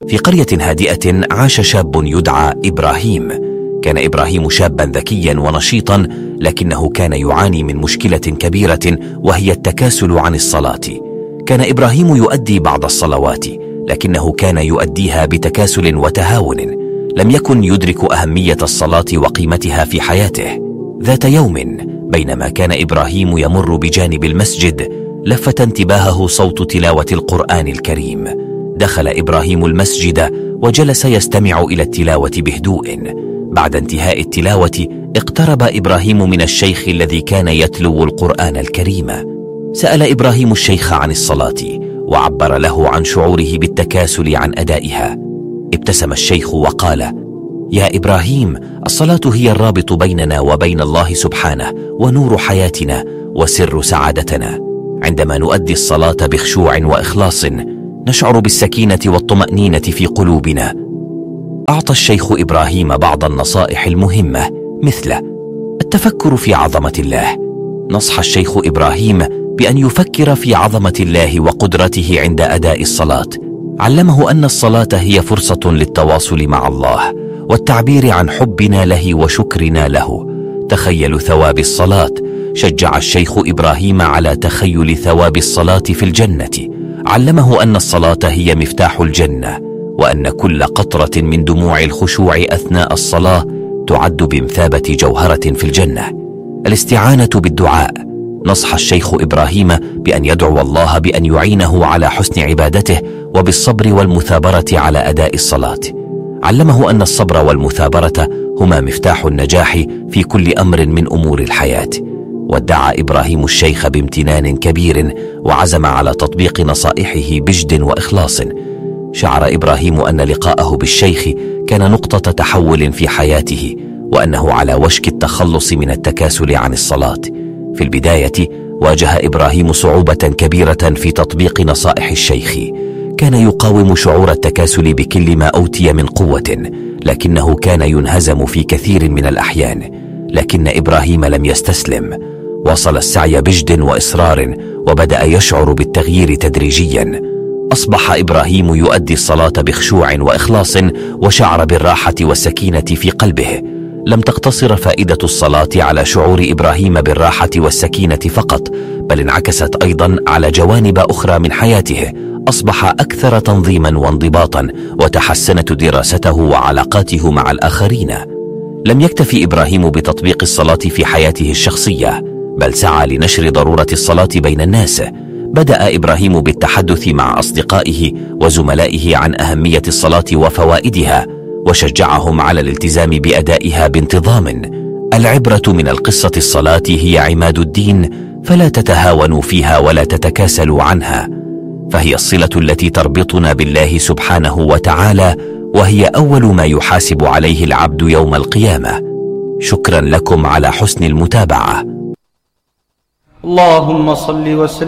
في قرية هادئة عاش شاب يدعى إبراهيم. كان إبراهيم شابا ذكيا ونشيطا، لكنه كان يعاني من مشكلة كبيرة وهي التكاسل عن الصلاة. كان إبراهيم يؤدي بعض الصلوات، لكنه كان يؤديها بتكاسل وتهاون. لم يكن يدرك أهمية الصلاة وقيمتها في حياته. ذات يوم بينما كان إبراهيم يمر بجانب المسجد، لفت انتباهه صوت تلاوة القرآن الكريم. دخل إبراهيم المسجد وجلس يستمع إلى التلاوة بهدوء. بعد انتهاء التلاوة اقترب إبراهيم من الشيخ الذي كان يتلو القرآن الكريم. سأل إبراهيم الشيخ عن الصلاة وعبر له عن شعوره بالتكاسل عن أدائها. ابتسم الشيخ وقال: يا إبراهيم، الصلاة هي الرابط بيننا وبين الله سبحانه، ونور حياتنا وسر سعادتنا. عندما نؤدي الصلاة بخشوع وإخلاص نشعر بالسكينة والطمأنينة في قلوبنا. أعطى الشيخ إبراهيم بعض النصائح المهمة، مثل التفكر في عظمة الله. نصح الشيخ إبراهيم بأن يفكر في عظمة الله وقدرته عند أداء الصلاة. علمه أن الصلاة هي فرصة للتواصل مع الله والتعبير عن حبنا له وشكرنا له. تخيل ثواب الصلاة. شجع الشيخ إبراهيم على تخيل ثواب الصلاة في الجنة. علمه أن الصلاة هي مفتاح الجنة، وأن كل قطرة من دموع الخشوع أثناء الصلاة تعد بمثابة جوهرة في الجنة. الاستعانة بالدعاء. نصح الشيخ إبراهيم بأن يدعو الله بأن يعينه على حسن عبادته وبالصبر والمثابرة على أداء الصلاة. علمه أن الصبر والمثابرة هما مفتاح النجاح في كل أمر من أمور الحياة. وادعى إبراهيم الشيخ بامتنان كبير وعزم على تطبيق نصائحه بجد وإخلاص. شعر إبراهيم أن لقاءه بالشيخ كان نقطة تحول في حياته، وأنه على وشك التخلص من التكاسل عن الصلاة. في البداية واجه إبراهيم صعوبة كبيرة في تطبيق نصائح الشيخ. كان يقاوم شعور التكاسل بكل ما أوتي من قوة، لكنه كان ينهزم في كثير من الأحيان. لكن إبراهيم لم يستسلم. واصل السعي بجد وإصرار، وبدأ يشعر بالتغيير تدريجيا. أصبح إبراهيم يؤدي الصلاة بخشوع وإخلاص، وشعر بالراحة والسكينة في قلبه. لم تقتصر فائدة الصلاة على شعور إبراهيم بالراحة والسكينة فقط، بل انعكست أيضا على جوانب أخرى من حياته. أصبح أكثر تنظيما وانضباطا، وتحسنت دراسته وعلاقاته مع الآخرين. لم يكتفي إبراهيم بتطبيق الصلاة في حياته الشخصية، بل سعى لنشر ضرورة الصلاة بين الناس. بدأ إبراهيم بالتحدث مع أصدقائه وزملائه عن أهمية الصلاة وفوائدها، وشجعهم على الالتزام بأدائها بانتظام. العبرة من القصة: الصلاة هي عماد الدين، فلا تتهاونوا فيها ولا تتكاسلوا عنها، فهي الصلة التي تربطنا بالله سبحانه وتعالى، وهي أول ما يحاسب عليه العبد يوم القيامة. شكرا لكم على حسن المتابعة. اللهم صل وسلم